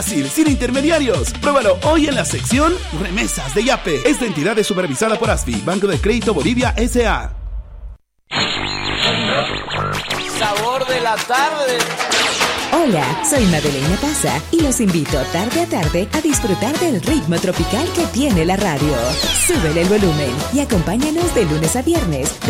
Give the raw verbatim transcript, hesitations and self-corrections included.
Fácil, sin intermediarios. Pruébalo hoy en la sección Remesas de Yape. Esta entidad es supervisada por A S F I, Banco de Crédito Bolivia S A Sabor de la tarde. Hola, soy Madeleine Paza y los invito tarde a tarde a disfrutar del ritmo tropical que tiene la radio. Súbele el volumen y acompáñanos de lunes a viernes